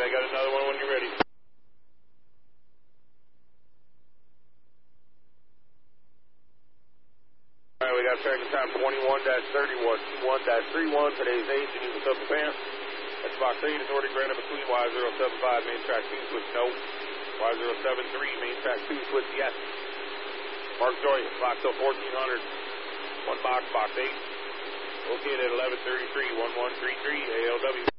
I got another one when you're ready. All right, we got tracking time 21-31, today's age, Geneva Southern Pants. That's box 8, authority granted between Y075, main track 2, switch no. Y073, main track 2, switch yes. Mark Joy, box up 1400, one box 8. Located at 1133, 1133, ALW.